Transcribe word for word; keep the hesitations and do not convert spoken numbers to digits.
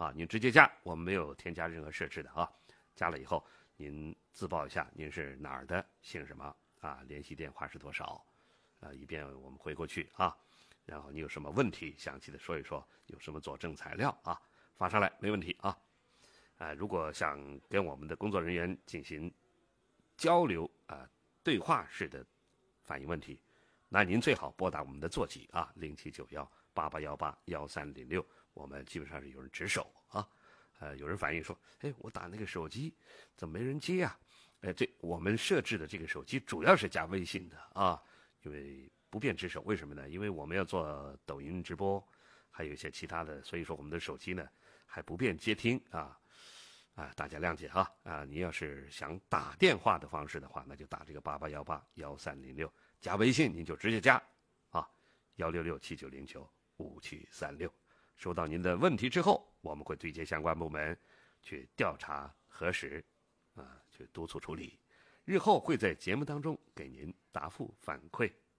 啊，您直接加，我们没有添加任何设置的啊。加了以后，您自报一下您是哪儿的，姓什么啊，联系电话是多少，啊，以便我们回过去啊。然后你有什么问题，详细的说一说，有什么佐证材料啊，发上来没问题啊。啊，如果想跟我们的工作人员进行交流啊，对话式的反映问题，那您最好拨打我们的座机啊，零七九幺八八幺八幺三零六，我们基本上是有人值守啊。呃，有人反映说，哎，我打那个手机怎么没人接啊？呃，这我们设置的这个手机主要是加微信的啊，因为不便值守。为什么呢？因为我们要做抖音直播，还有一些其他的，所以说我们的手机呢还不便接听啊。啊，大家谅解哈啊！您要是想打电话的方式的话，那就打这个八八幺八幺三零六，加微信您就直接加啊，幺六六七九零九五七三六。收到您的问题之后，我们会对接相关部门去调查核实，啊，去督促处理，日后会在节目当中给您答复反馈。